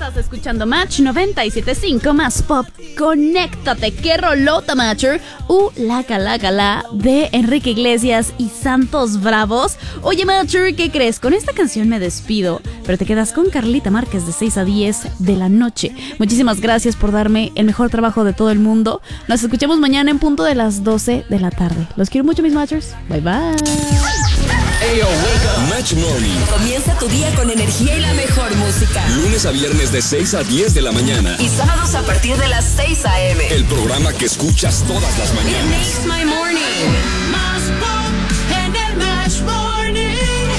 Estás escuchando Match 97.5 más pop. Conéctate, qué rolota, Matcher. La cala de Enrique Iglesias y Santos Bravos. Oye, Matcher, ¿qué crees? Con esta canción me despido, pero te quedas con Carlita Márquez de 6 a 10 de la noche. Muchísimas gracias por darme el mejor trabajo de todo el mundo. Nos escuchamos mañana en punto de las 12 de la tarde. Los quiero mucho, mis Matchers. Bye, bye. Hey, yo, wake up. Match Morning. Comienza tu día con energía y la mejor música. Lunes a viernes de 6 a 10 de la mañana. Y sábados a partir de las 6 a.m. El programa que escuchas todas las It mañanas. makes my morning. Más pop en el Match Morning.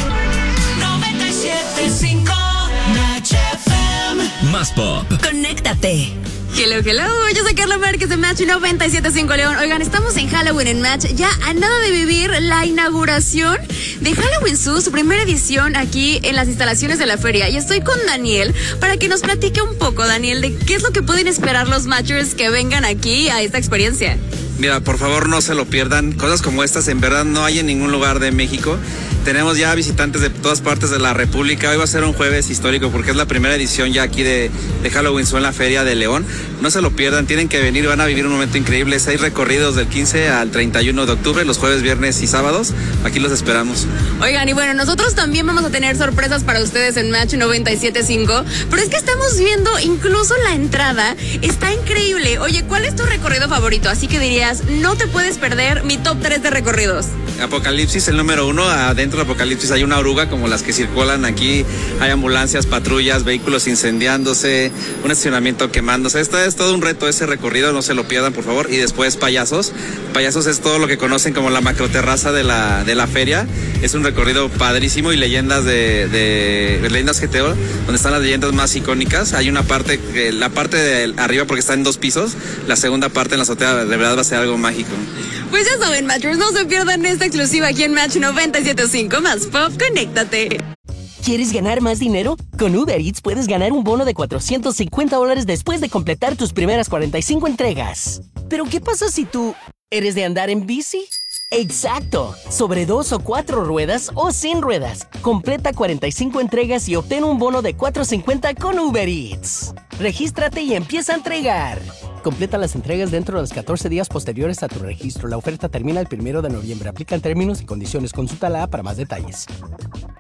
97.5 Match FM. Más pop. Conéctate. Hello, yo soy Carla Márquez de Match 97.5 León. Oigan, estamos en Halloween en Match, ya a nada de vivir la inauguración de Halloween Zoo, su primera edición aquí en las instalaciones de la feria. Y estoy con Daniel para que nos platique un poco, Daniel, de qué es lo que pueden esperar los Matchers que vengan aquí a esta experiencia. Mira, por favor no se lo pierdan. Cosas como estas en verdad no hay en ningún lugar de México. Tenemos ya visitantes de todas partes de la República. Hoy va a ser un jueves histórico porque es la primera edición ya aquí de Halloween Zoo en la Feria de León. No se lo pierdan, tienen que venir, van a vivir un momento increíble. 6 recorridos del 15 al 31 de octubre, los jueves, viernes y sábados. Aquí los esperamos. Oigan, y bueno, nosotros también vamos a tener sorpresas para ustedes en Match 97.5. Pero es que estamos viendo incluso la entrada. Está increíble. Oye, ¿cuál es tu recorrido favorito? Así que dirías, no te puedes perder mi top 3 de recorridos. Apocalipsis, el número 1. Adentro de Apocalipsis hay una oruga como las que circulan aquí. Hay ambulancias, patrullas, vehículos incendiándose, un estacionamiento quemándose. Esto es todo un reto ese recorrido, no se lo pierdan, por favor. Y después Payasos. Payasos es todo lo que conocen como la macroterraza de la feria. Es un recorrido padrísimo y leyendas de leyendas GTO, donde están las leyendas más icónicas. Hay una parte, la parte de arriba porque está en 2 pisos. La segunda parte en la azotea de verdad va a ser algo mágico. Pues ya saben, Matchers, no se pierdan esta exclusiva aquí en Match 97.5 más pop. Conéctate. ¿Quieres ganar más dinero? Con Uber Eats puedes ganar un bono de $450 después de completar tus primeras 45 entregas. ¿Pero qué pasa si tú eres de andar en bici? ¡Exacto! Sobre 2 o 4 ruedas o sin ruedas. Completa 45 entregas y obtén un bono de $450 con Uber Eats. Regístrate y empieza a entregar. Completa las entregas dentro de los 14 días posteriores a tu registro. La oferta termina el 1 de noviembre. Aplican términos y condiciones. Consulta la app para más detalles.